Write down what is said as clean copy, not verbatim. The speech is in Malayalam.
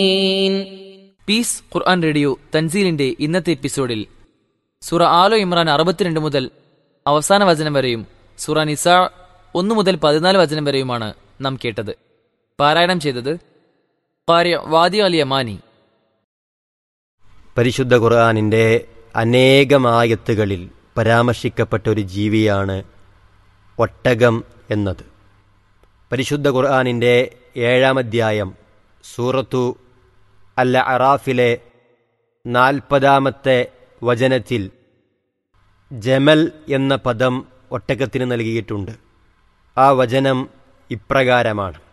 പീസ് ഖുർആൻ റേഡിയോ തൻസീലിന്റെ ഇന്നത്തെ എപ്പിസോഡിൽ സൂറ ആലോ ഇമ്രാൻ 62 മുതൽ അവസാന വചനം വരെയും സൂറ നിസാ 1 മുതൽ 14 വചനം വരെയുമാണ് നാം കേട്ടത്. പാരായണം ചെയ്തത് ഖാരി വാദി അൽ യമാനി. പരിശുദ്ധ ഖുർആനിൻ്റെ അനേകമായത്തുകളിൽ പരാമർശിക്കപ്പെട്ട ഒരു ജീവിയാണ് ഒട്ടകം എന്നത്. പരിശുദ്ധ ഖുർആനിൻ്റെ 7-ാം അധ്യായം സൂറത്തു അൽ അറാഫിലെ 40-ാമത്തെ വചനത്തിൽ ജമൽ എന്ന പദം ഒട്ടകത്തിന് നൽകിയിട്ടുണ്ട്. ആ വചനം ഇപ്രകാരമാണ്: